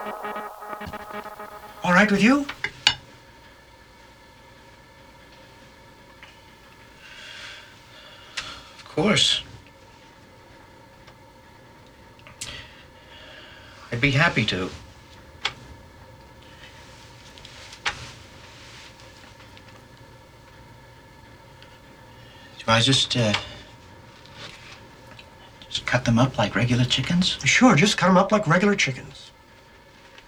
All right with you? Of course. I'd be happy to. Do I just cut them up like regular chickens? Sure, just cut them up like regular chickens.